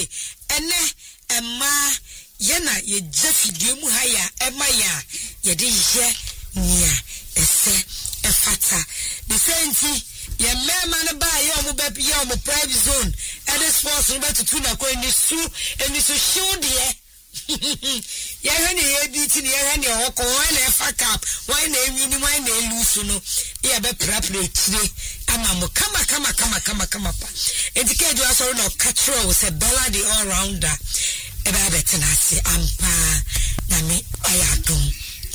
say ene emma yena ye jefidie mu ha ya ema ya ye de ye nia ese efata the same ye mema na ba ye omo be ye omo private zone and this sports no be to na ko ni su shield ye ye hene ye biti ni ye hene o ko wan na fa cap wan na enwini wan na elusu no ye be prapre tire ama mo kama pa edike do asoro no catro se Bella the all rounder ebe abetenase ampa na me ayadum